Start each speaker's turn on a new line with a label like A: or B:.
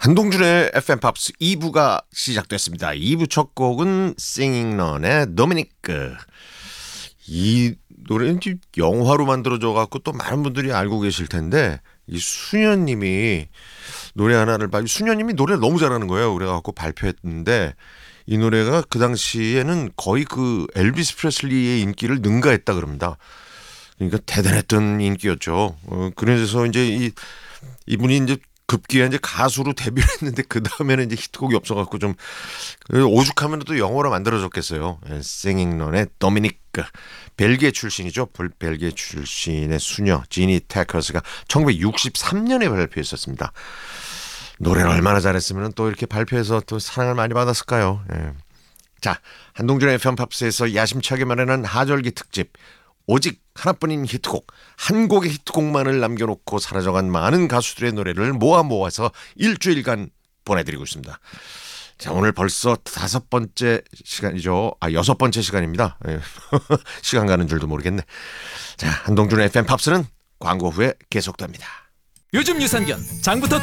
A: 한동준의 FM 팝스 2부가 시작됐습니다. 2부 첫 곡은 Singing Run의 도미니크. 이 노래는 영화로 만들어져 갖고 또 많은 분들이 알고 계실 텐데 이 수녀님이 노래 하나를 수녀님이 노래를 너무 잘하는 거예요. 그래갖고 발표했는데 이 노래가 그 당시에는 거의 그 엘비스 프레슬리의 인기를 능가했다 그럽니다. 그러니까 대단했던 인기였죠. 그래서 이제 이분이 이제 급기야 이제 가수로 데뷔를 했는데 그 다음에는 이제 히트곡이 없어갖고 좀 오죽하면 또 영어로 만들어졌겠어요. Singing Run의 도미니크. 벨기에 출신이죠. 벨기에 출신의 수녀 지니 테커스가 1963년에 발표했었습니다. 노래를 얼마나 잘했으면 또 이렇게 발표해서 또 사랑을 많이 받았을까요? 예. 자, 한동준의 FM 팝스에서 야심차게 마련한 하절기 특집. 오직 하나뿐인 히트곡, 한 곡의 히트곡만을 남겨놓고 사라져간 많은 가수들의 노래를 모아서 일주일간 보내드리고 있습니다. 자, 오늘 벌써 5번째 시간이죠. 6번째 시간입니다. 시간 가는 줄도 모르겠네. 자, 한동준의 FM 팝스는 광고 후에 계속됩니다.
B: 요즘 유산균 장부터